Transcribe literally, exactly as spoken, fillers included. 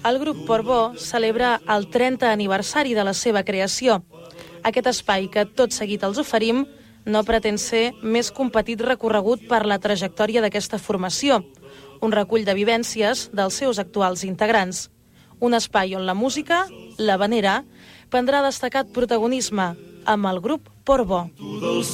el grup Portbó celebra el trenta aniversari de la seva creació. Aquest espai que tot seguit els oferim no pretén ser més que un petit recorregut per la trajectòria d'aquesta formació, un recull de vivències dels seus actuals integrants. Un espai on la música, la vanera, prendrà destacat protagonisme amb el grup Portbó.